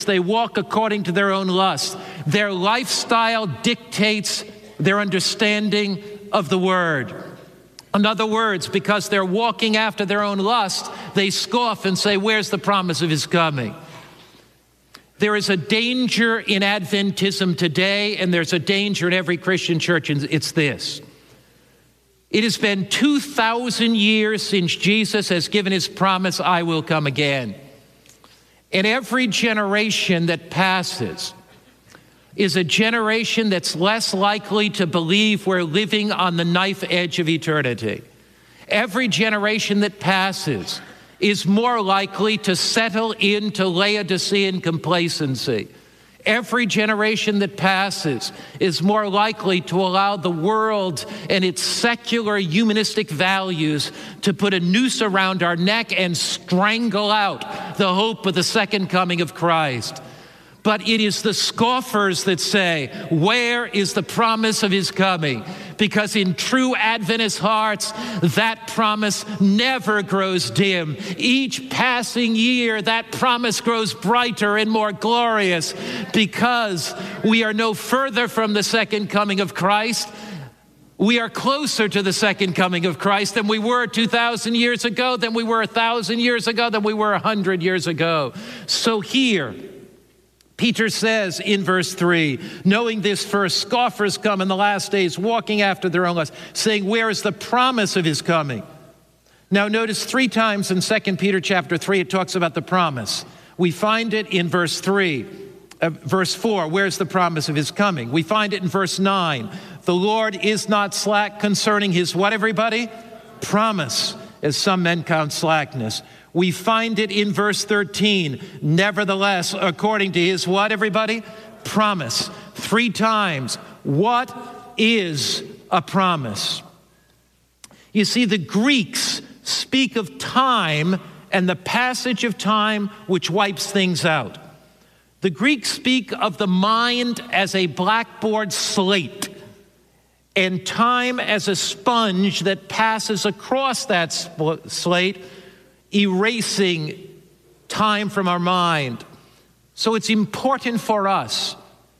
They walk according to their own lust. Their lifestyle dictates their understanding of the word. In other words, because they're walking after their own lust, they scoff and say, where's the promise of his coming? There is a danger in Adventism today, and there's a danger in every Christian church, and it's this. It has been 2,000 years since Jesus has given his promise, I will come again. And every generation that passes is a generation that's less likely to believe we're living on the knife edge of eternity. Every generation that passes is more likely to settle into Laodicean complacency. Every generation that passes is more likely to allow the world and its secular humanistic values to put a noose around our neck and strangle out the hope of the second coming of Christ. But it is the scoffers that say, where is the promise of his coming? Because in true Adventist hearts, that promise never grows dim. Each passing year, that promise grows brighter and more glorious, because we are no further from the second coming of Christ. We are closer to the second coming of Christ than we were 2,000 years ago, than we were 1,000 years ago, than we were 100 years ago. So here, Peter says in verse 3, knowing this first, scoffers come in the last days, walking after their own lusts, saying, where is the promise of his coming? Now notice 3 times in 2 Peter chapter 3, it talks about the promise. We find it in verse 4, where's the promise of his coming? We find it in verse 9, the Lord is not slack concerning his what, everybody? Promise, as some men count slackness. We find it in verse 13, nevertheless, according to his what, everybody? Promise. 3 times. What is a promise? You see, the Greeks speak of time and the passage of time which wipes things out. The Greeks speak of the mind as a blackboard slate and time as a sponge that passes across that slate, erasing time from our mind. So it's important for us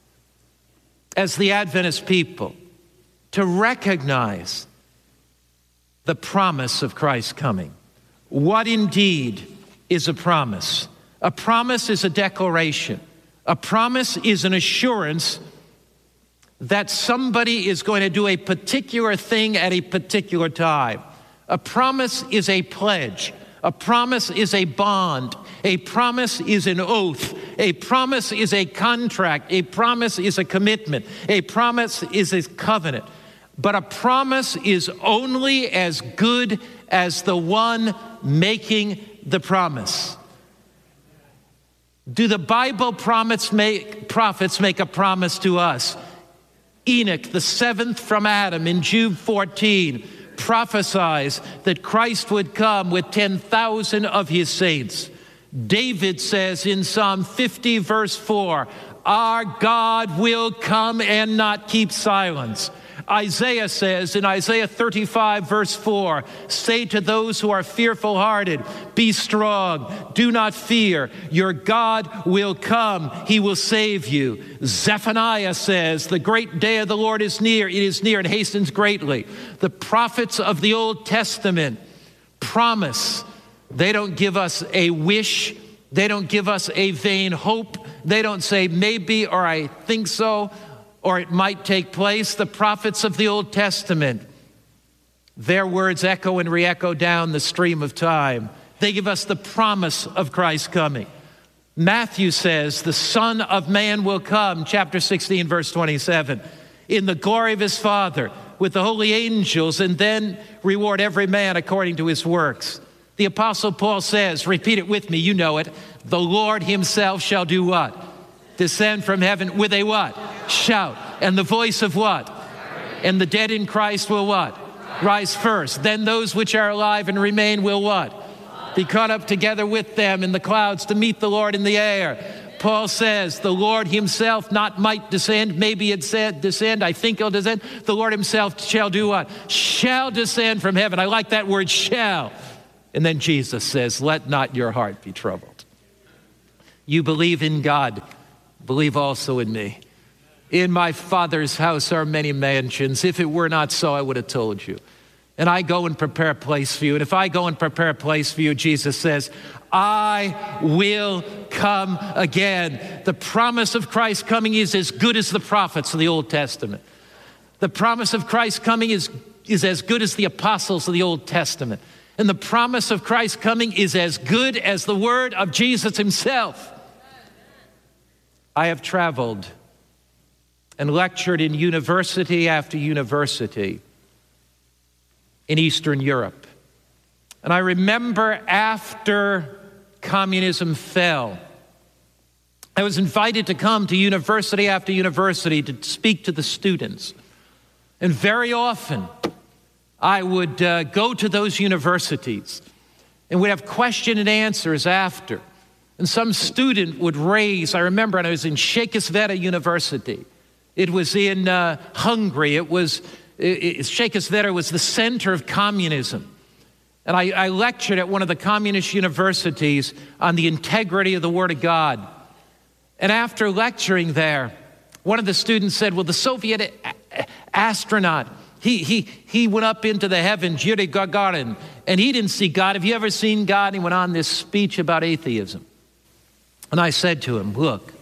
as the Adventist people to recognize the promise of Christ's coming. What indeed is a promise? A promise is a declaration. A promise is an assurance that somebody is going to do a particular thing at a particular time. A promise is a pledge. A promise is a bond. A promise is an oath. A promise is a contract. A promise is a commitment. A promise is a covenant. But a promise is only as good as the one making the promise. Do the Bible prophets make a promise to us? Enoch, the 7th from Adam, in Jude 14, prophesies that Christ would come with 10,000 of his saints. David says in Psalm 50, verse 4, our God will come and not keep silence. Isaiah says in Isaiah 35, verse 4, say to those who are fearful-hearted, be strong, do not fear. Your God will come. He will save you. Zephaniah says, the great day of the Lord is near. It is near and hastens greatly. The prophets of the Old Testament promise. They don't give us a wish. They don't give us a vain hope. They don't say maybe or I think so, or it might take place. The prophets of the Old Testament, their words echo and re-echo down the stream of time. They give us the promise of Christ's coming. Matthew says, the Son of Man will come, chapter 16, verse 27, in the glory of his Father, with the holy angels, and then reward every man according to his works. The Apostle Paul says, repeat it with me, you know it, the Lord himself shall do what? Descend from heaven with a what? Shout. And the voice of what? And the dead in Christ will what? Rise first. Then those which are alive and remain will what? Be caught up together with them in the clouds to meet the Lord in the air. Paul says, the Lord himself not might descend, maybe it said descend, I think he'll descend. The Lord himself shall do what? Shall descend from heaven. I like that word, shall. And then Jesus says, let not your heart be troubled. You believe in God, believe also in me. In my Father's house are many mansions. If it were not so, I would have told you. And I go and prepare a place for you. And if I go and prepare a place for you, Jesus says, I will come again. The promise of Christ coming is as good as the prophets of the Old Testament. The promise of Christ coming is as good as the apostles of the Old Testament. And the promise of Christ coming is as good as the word of Jesus himself. I have traveled and lectured in university after university in Eastern Europe. And I remember after communism fell, I was invited to come to university after university to speak to the students. And very often, I would go to those universities and we'd have question and answers after. And some student would raise, I remember when I was in Székesfehérvár University. It was in Hungary. Székesfehérvár was the center of communism. And I lectured at one of the communist universities on the integrity of the Word of God. And after lecturing there, one of the students said, well, the Soviet astronaut, he went up into the heavens, Yuri Gagarin, and he didn't see God. Have you ever seen God? And he went on this speech about atheism. And I said to him, look,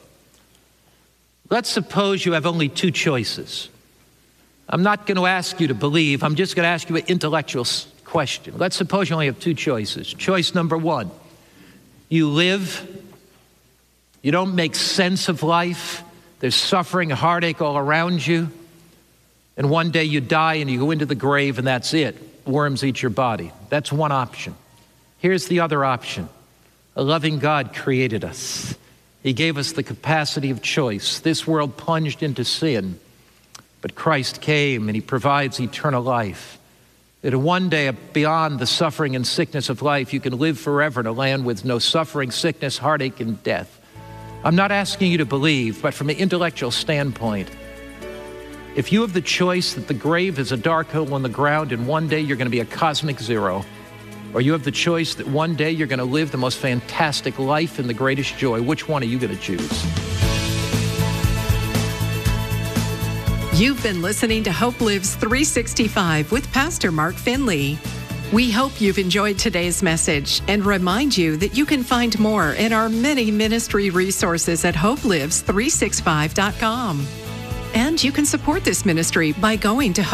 let's suppose you have only two choices. I'm not going to ask you to believe. I'm just going to ask you an intellectual question. Let's suppose you only have two choices. Choice number one, you live, you don't make sense of life. There's suffering, heartache all around you. And one day you die and you go into the grave and that's it. Worms eat your body. That's one option. Here's the other option. A loving God created us. He gave us the capacity of choice. This world plunged into sin, but Christ came and he provides eternal life. That one day, beyond the suffering and sickness of life, you can live forever in a land with no suffering, sickness, heartache, and death. I'm not asking you to believe, but from an intellectual standpoint, if you have the choice that the grave is a dark hole in the ground and one day you're going to be a cosmic zero, or you have the choice that one day you're going to live the most fantastic life and the greatest joy, which one are you going to choose? You've been listening to Hope Lives 365 with Pastor Mark Finley. We hope you've enjoyed today's message and remind you that you can find more in our many ministry resources at hopelives365.com. And you can support this ministry by going to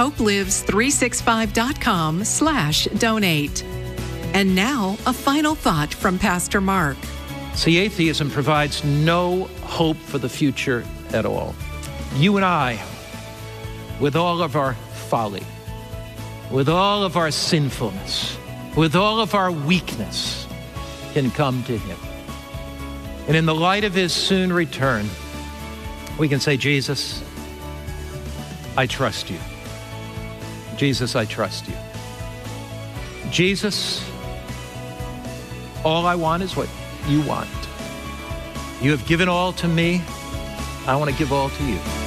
hopelives365.com/donate. And now, a final thought from Pastor Mark. See, atheism provides no hope for the future at all. You and I, with all of our folly, with all of our sinfulness, with all of our weakness, can come to him. And in the light of his soon return, we can say, Jesus, I trust you. Jesus, I trust you. Jesus, all I want is what you want. You have given all to me. I want to give all to you.